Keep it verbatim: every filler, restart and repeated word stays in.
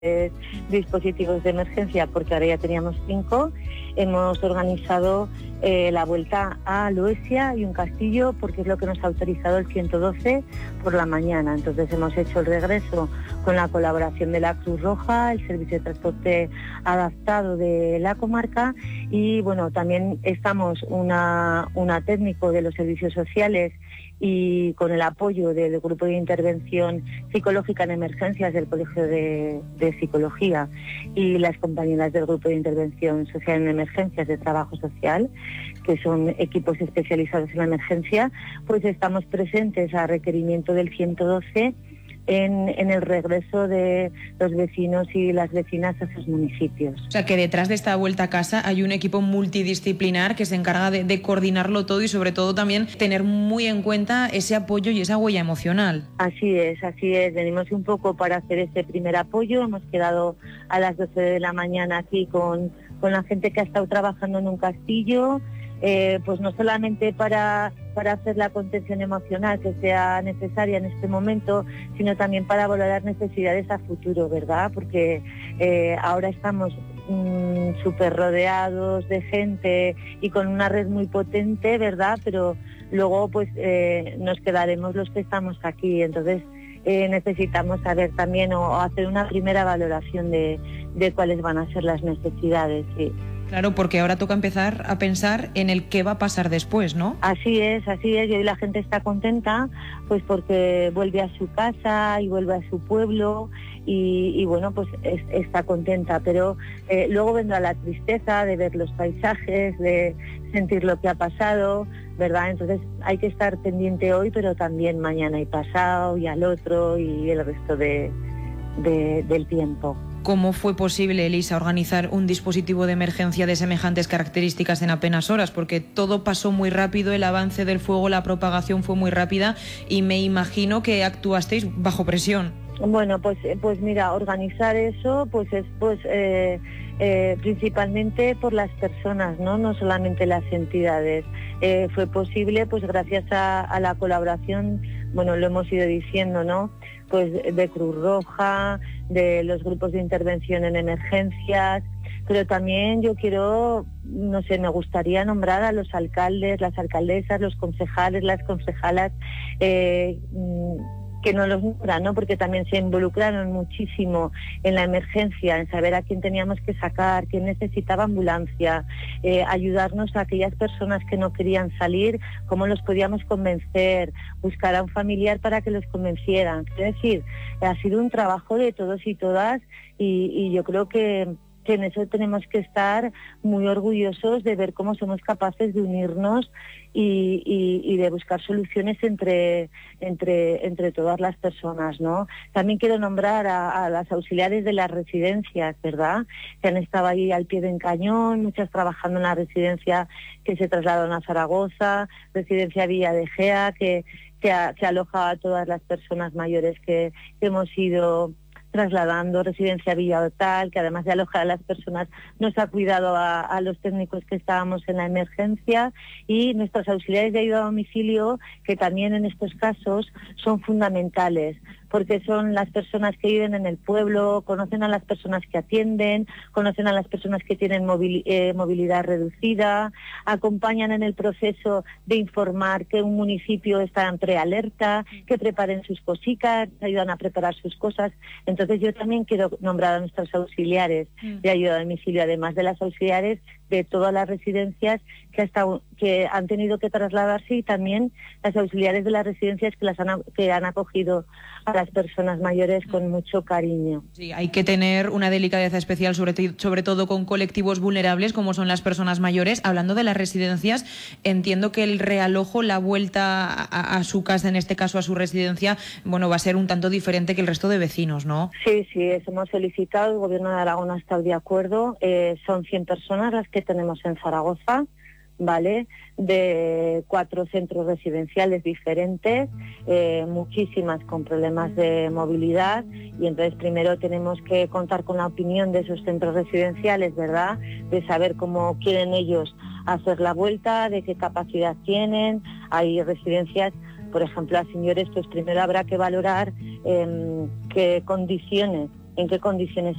eh, dispositivos de emergencia, porque ahora ya teníamos cinco. Hemos organizado eh, la vuelta a Loesia y un castillo, porque es lo que nos ha autorizado el ciento doce por la mañana. Entonces hemos hecho el regreso con la colaboración de la Cruz Roja, el servicio de transporte adaptado de la comarca, y bueno, también estamos una, una técnico de los servicios sociales y con el apoyo del Grupo de Intervención Psicológica en Emergencias del Colegio de, de Psicología y las compañeras del Grupo de Intervención Social en Emergencias de Trabajo Social, que son equipos especializados en la emergencia, pues estamos presentes a requerimiento del ciento doce En, en el regreso de los vecinos y las vecinas a sus municipios. O sea que detrás de esta vuelta a casa hay un equipo multidisciplinar que se encarga de, de coordinarlo todo y sobre todo también tener muy en cuenta ese apoyo y esa huella emocional. Así es, así es. Venimos un poco para hacer ese primer apoyo. Hemos quedado a las doce de la mañana aquí con, con la gente que ha estado trabajando en un castillo. Eh, pues no solamente para, para hacer la contención emocional que sea necesaria en este momento, sino también para valorar necesidades a futuro, ¿verdad? Porque eh, ahora estamos mmm, súper rodeados de gente y con una red muy potente, ¿verdad? Pero luego pues eh, nos quedaremos los que estamos aquí, entonces eh, necesitamos saber también o, o hacer una primera valoración de, de cuáles van a ser las necesidades, sí. Claro, porque ahora toca empezar a pensar en el qué va a pasar después, ¿no? Así es, así es, y hoy la gente está contenta pues porque vuelve a su casa y vuelve a su pueblo y, y bueno, pues es, está contenta, pero eh, luego vendrá la tristeza de ver los paisajes, de sentir lo que ha pasado, ¿verdad? Entonces hay que estar pendiente hoy, pero también mañana y pasado y al otro y el resto de, de, del tiempo. ¿Cómo fue posible, Elisa, organizar un dispositivo de emergencia de semejantes características en apenas horas? Porque todo pasó muy rápido, el avance del fuego, la propagación fue muy rápida y me imagino que actuasteis bajo presión. Bueno, pues, pues mira, organizar eso pues es pues eh, eh, principalmente por las personas, ¿no? No solamente las entidades. Eh, fue posible pues gracias a, a la colaboración, bueno, lo hemos ido diciendo, ¿no? Pues de Cruz Roja, de los grupos de intervención en emergencias, pero también yo quiero, no sé, me gustaría nombrar a los alcaldes, las alcaldesas, los concejales, las concejalas, eh, que no los nombran, ¿no? Porque también se involucraron muchísimo en la emergencia, en saber a quién teníamos que sacar, quién necesitaba ambulancia, eh, ayudarnos a aquellas personas que no querían salir, cómo los podíamos convencer, buscar a un familiar para que los convencieran. Es decir, ha sido un trabajo de todos y todas y, y yo creo que que en eso tenemos que estar muy orgullosos de ver cómo somos capaces de unirnos y, y, y de buscar soluciones entre, entre, entre todas las personas, ¿no? También quiero nombrar a, a las auxiliares de las residencias, ¿verdad? Que han estado ahí al pie del cañón, muchas trabajando en la residencia que se trasladaron a Zaragoza, residencia Villa de Gea, que, que, a, que aloja a todas las personas mayores que, que hemos ido trasladando, residencia Villa Hotal, que además de alojar a las personas nos ha cuidado a, a los técnicos que estábamos en la emergencia, y nuestros auxiliares de ayuda a domicilio, que también en estos casos son fundamentales, porque son las personas que viven en el pueblo, conocen a las personas que atienden, conocen a las personas que tienen movilidad, eh, movilidad reducida, acompañan en el proceso de informar que un municipio está en prealerta, que preparen sus cositas, ayudan a preparar sus cosas. Entonces yo también quiero nombrar a nuestros auxiliares de ayuda a domicilio, además de las auxiliares de todas las residencias que, hasta, que han tenido que trasladarse, y también las auxiliares de las residencias que, las han, que han acogido a las personas mayores con mucho cariño. Sí, hay que tener una delicadeza especial, sobre, sobre todo con colectivos vulnerables como son las personas mayores. Hablando de las residencias, entiendo que el realojo, la vuelta a, a su casa, en este caso a su residencia, bueno, va a ser un tanto diferente que el resto de vecinos, ¿no? Sí, sí, eso hemos solicitado, el Gobierno de Aragón ha estado de acuerdo, eh, son cien personas las que tenemos en Zaragoza, ¿vale? De cuatro centros residenciales diferentes, eh, muchísimas con problemas de movilidad, y entonces primero tenemos que contar con la opinión de esos centros residenciales, ¿verdad? De saber cómo quieren ellos hacer la vuelta, de qué capacidad tienen. Hay residencias, por ejemplo, a señores, pues primero habrá que valorar eh, qué condiciones en qué condiciones